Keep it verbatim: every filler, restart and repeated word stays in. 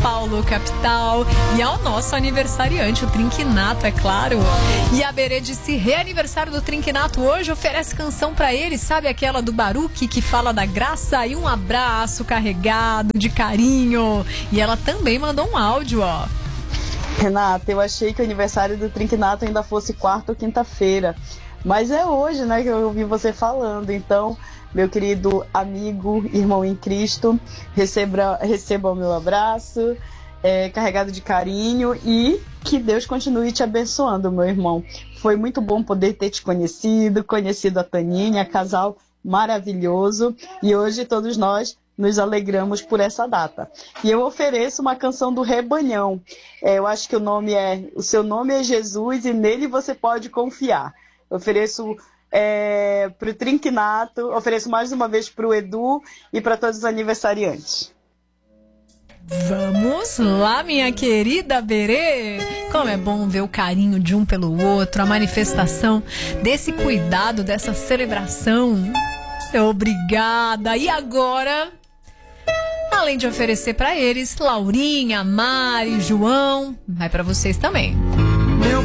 Paulo, capital. E ao nosso aniversariante, o Trinquinato, é claro. E a Berê disse, reaniversário do Trinquinato hoje, oferece canção pra ele, sabe aquela do Baruque que fala da graça? E um abraço carregado de carinho. E ela também mandou um áudio, ó. Renata, eu achei que o aniversário do Trinquinato ainda fosse quarta ou quinta-feira. Mas é hoje, né, que eu ouvi você falando. Então, meu querido amigo, irmão em Cristo, receba, receba o meu abraço, é, carregado de carinho, e que Deus continue te abençoando, meu irmão. Foi muito bom poder ter te conhecido, conhecido a Taninha, casal maravilhoso, e hoje todos nós nos alegramos por essa data. E eu ofereço uma canção do Rebanhão. É, eu acho que o nome é, o seu nome é Jesus e nele você pode confiar. Eu ofereço é, para o Trinquinato, ofereço mais uma vez para o Edu e para todos os aniversariantes. Vamos lá, minha querida Berê. Como é bom ver o carinho de um pelo outro, a manifestação desse cuidado, dessa celebração. Obrigada. E agora, além de oferecer para eles, Laurinha, Mari, João, vai para vocês também.